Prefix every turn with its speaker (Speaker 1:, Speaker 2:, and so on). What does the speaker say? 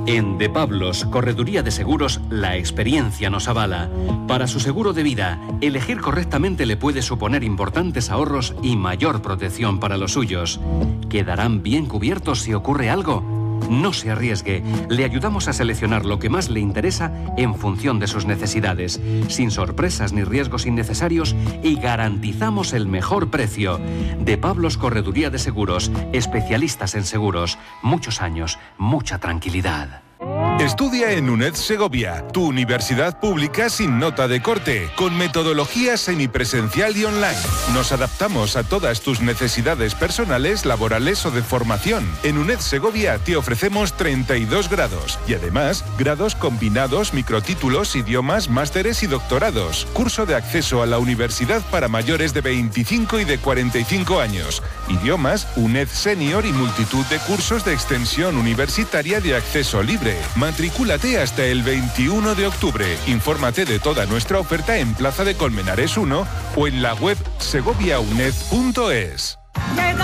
Speaker 1: En De Pablos, Correduría de Seguros, la experiencia nos avala. Para su seguro de vida, elegir correctamente le puede suponer importantes ahorros y mayor protección para los suyos. ¿Quedarán bien cubiertos si ocurre algo? No se arriesgue. Le ayudamos a seleccionar lo que más le interesa en función de sus necesidades, sin sorpresas ni riesgos innecesarios, y garantizamos el mejor precio. De Pablos, Correduría de Seguros, especialistas en seguros. Muchos años, mucha tranquilidad.
Speaker 2: Estudia en UNED Segovia, tu universidad pública sin nota de corte, con metodología semipresencial y online. Nos adaptamos a todas tus necesidades personales, laborales o de formación. En UNED Segovia te ofrecemos 32 grados y además grados combinados, microtítulos, idiomas, másteres y doctorados. Curso de acceso a la universidad para mayores de 25 y de 45 años. Idiomas, UNED Senior y multitud de cursos de extensión universitaria de acceso libre. Matricúlate hasta el 21 de octubre. Infórmate de toda nuestra oferta en Plaza de Colmenares 1 o en la web segoviauned.es.